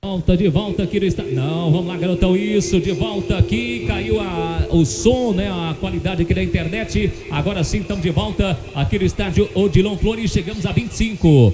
De volta aqui no estádio. Não, vamos lá, garotão. Isso, de volta aqui. Caiu o som, né? A qualidade aqui da internet. Agora sim, estamos de volta aqui no estádio Odilon Flores. Chegamos a 25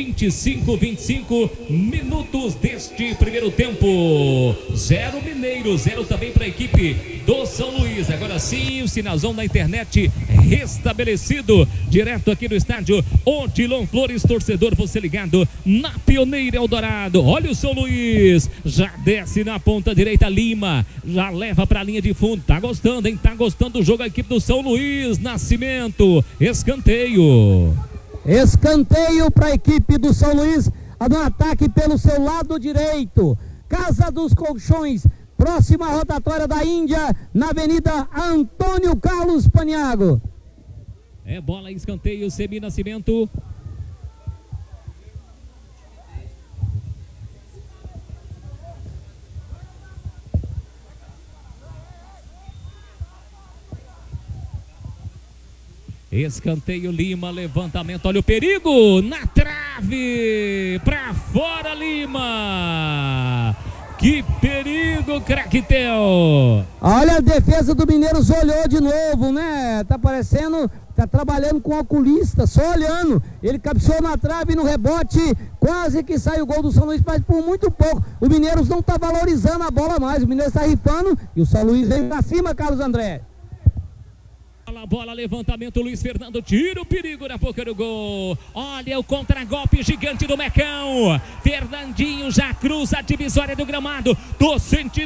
minutos deste primeiro tempo. 0 Mineiro, 0 também para a equipe do São Luís. Agora sim, o sinalzão da internet restabelecido. Direto aqui no estádio Odilon Flores. Torcedor, você ligado na Pioneira Eldorado. Olha o São Luís. Já desce na ponta direita, Lima já leva para a linha de fundo. Tá gostando, hein? Tá gostando do jogo a equipe do São Luís. Nascimento, escanteio para a equipe do São Luís no ataque pelo seu lado direito. Casa dos Colchões, próxima rotatória da Índia, na Avenida Antônio Carlos Paniago. É bola, escanteio, Semi Nascimento. Escanteio, Lima, levantamento, olha o perigo, na trave, pra fora, Lima. Que perigo, craque Theo. Olha, a defesa do Mineiros olhou de novo, né? Tá parecendo, tá trabalhando com o oculista, só olhando. Ele cabeceou na trave no rebote, quase que sai o gol do São Luís, mas por muito pouco. O Mineiros não tá valorizando a bola mais, o Mineiros tá rifando e o São Luís vem pra cima, Carlos André. Bola, levantamento, Luiz Fernando tira o perigo na boca do gol. Olha o contragolpe gigante do Mecão. Fernandinho já cruza a divisória do gramado do sentido